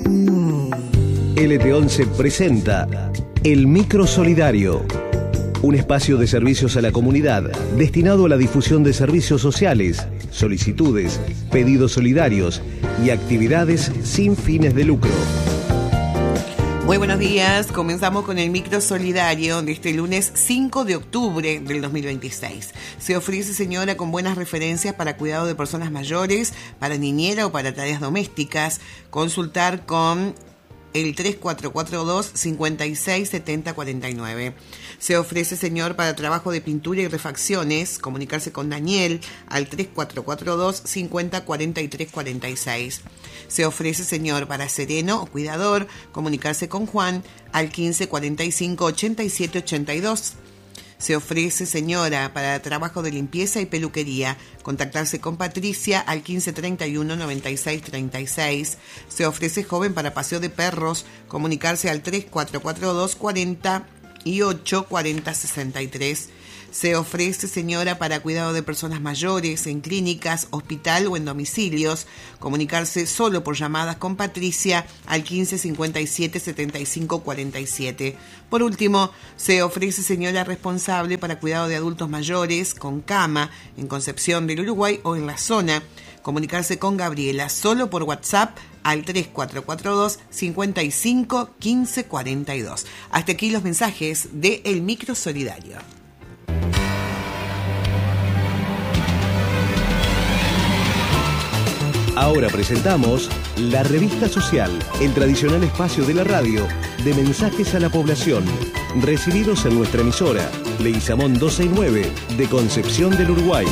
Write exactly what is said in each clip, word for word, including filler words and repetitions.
L T once presenta El Micro Solidario, un espacio de servicios a la comunidad destinado a la difusión de servicios sociales, solicitudes, pedidos solidarios y actividades sin fines de lucro. Muy buenos días, comenzamos con el Micro Solidario de este lunes cinco de octubre del dos mil veintiséis. Se ofrece, señora, con buenas referencias para cuidado de personas mayores, para niñera o para tareas domésticas. Consultar con el tres cuatro cuatro dos, cinco seis siete cero cuatro nueve. Se ofrece, señor, para trabajo de pintura y refacciones, comunicarse con Daniel al tres cuatro cuatro dos, cinco cero cuatro tres cuatro seis. Se ofrece, señor, para sereno o cuidador, comunicarse con Juan al quince cuarenta y cinco, ochenta y siete ochenta y dos. Se ofrece, señora, para trabajo de limpieza y peluquería, contactarse con Patricia al quince treinta y uno, noventa y seis treinta y seis. Se ofrece joven para paseo de perros, comunicarse al tres cuatro cuatro dos, cuarenta y ocho, cuarenta sesenta y tres. Se ofrece, señora, para cuidado de personas mayores en clínicas, hospital o en domicilios, comunicarse solo por llamadas con Patricia al quince cincuenta y siete, setenta y cinco cuarenta y siete. Por último, se ofrece, señora, responsable para cuidado de adultos mayores con cama en Concepción del Uruguay o en la zona, comunicarse con Gabriela solo por WhatsApp al tres cuatro cuatro dos, cinco cinco, uno cinco cuatro dos. Hasta aquí los mensajes de El Micro Solidario. Ahora presentamos La Revista Social, el tradicional espacio de la radio de mensajes a la población, recibidos en nuestra emisora, Leguizamón doscientos sesenta y nueve, de Concepción del Uruguay.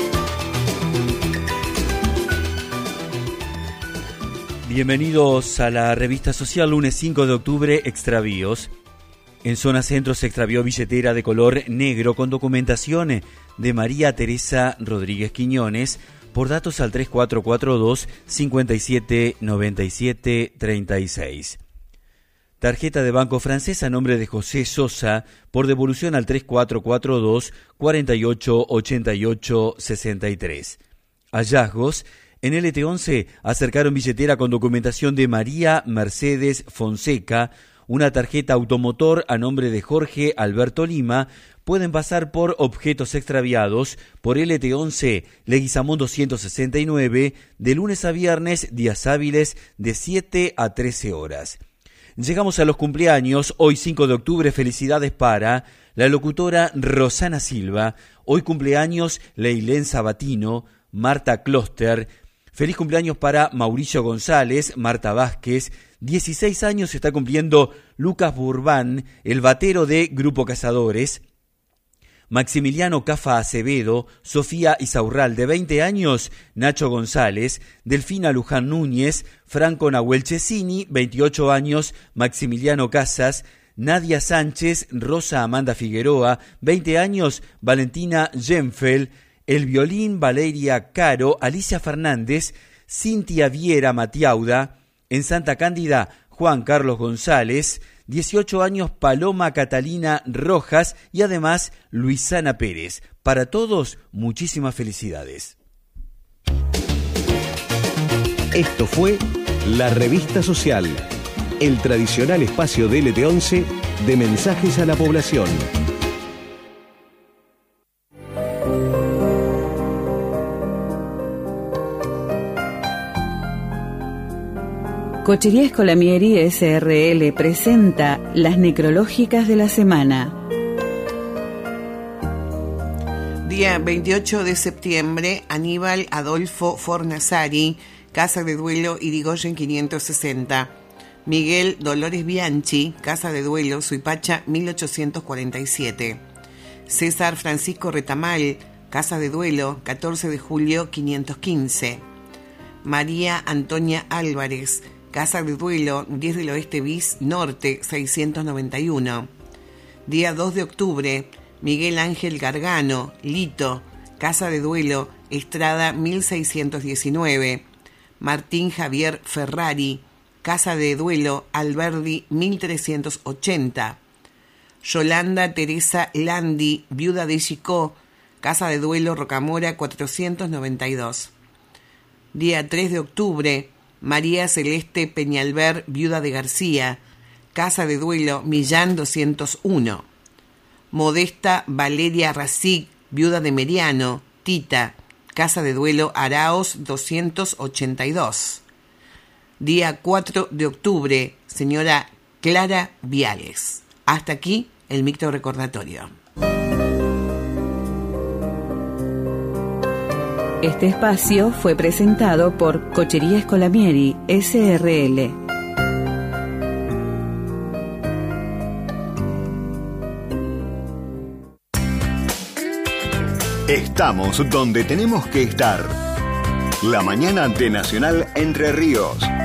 Bienvenidos a La Revista Social, lunes cinco de octubre, extravíos. En zona centro se extravió billetera de color negro con documentación de María Teresa Rodríguez Quiñones. Por datos al tres cuatro cuatro dos, cinco siete nueve siete tres seis. Tarjeta de banco francesa a nombre de José Sosa, por devolución al tres cuatro cuatro dos, cuatro ocho ocho ocho seis tres. Hallazgos. En L T once acercaron billetera con documentación de María Mercedes Fonseca, una tarjeta automotor a nombre de Jorge Alberto Lima. Pueden pasar por objetos extraviados por L T once Leguizamón doscientos sesenta y nueve de lunes a viernes, días hábiles de siete a trece horas. Llegamos a los cumpleaños, hoy cinco de octubre, felicidades para la locutora Rosana Silva, hoy cumpleaños Leilén Sabatino, Marta Kloster, feliz cumpleaños para Mauricio González, Marta Vázquez, dieciséis años está cumpliendo Lucas Burbán, el batero de Grupo Cazadores, Maximiliano Cafa Acevedo, Sofía Isaurralde, veinte años, Nacho González, Delfina Luján Núñez, Franco Nahuel Chesini, veintiocho años, Maximiliano Casas, Nadia Sánchez, Rosa Amanda Figueroa, veinte años, Valentina Genfeld, El Violín, Valeria Caro, Alicia Fernández, Cintia Viera Matiauda, en Santa Cándida, Juan Carlos González, dieciocho años, Paloma Catalina Rojas y además Luisana Pérez. Para todos, muchísimas felicidades. Esto fue La Revista Social, el tradicional espacio de L T once de mensajes a la población. Cochería Scolamieri S R L presenta las necrológicas de la semana. Día veintiocho de septiembre, Aníbal Adolfo Fornasari, Casa de Duelo Irigoyen quinientos sesenta. Miguel Dolores Bianchi, Casa de Duelo Suipacha mil ochocientos cuarenta y siete. César Francisco Retamal, Casa de Duelo catorce de julio quinientos quince. María Antonia Álvarez, Casa de Duelo, diez del Oeste bis Norte, seiscientos noventa y uno. Día dos de octubre, Miguel Ángel Gargano, Lito, Casa de Duelo, Estrada mil seiscientos diecinueve. Martín Javier Ferrari, Casa de Duelo, Alberdi mil trescientos ochenta. Yolanda Teresa Landi, viuda de Chicó, Casa de Duelo, Rocamora cuatrocientos noventa y dos. Día tres de octubre, María Celeste Peñalver, viuda de García, Casa de Duelo, Millán doscientos uno. Modesta Valeria Racig, viuda de Meriano, Tita, Casa de Duelo, Araos doscientos ochenta y dos. Día cuatro de octubre, señora Clara Viales. Hasta aquí el micro recordatorio. Este espacio fue presentado por Cochería Scolamieri, S R L. Estamos donde tenemos que estar. La mañana de Nacional Entre Ríos.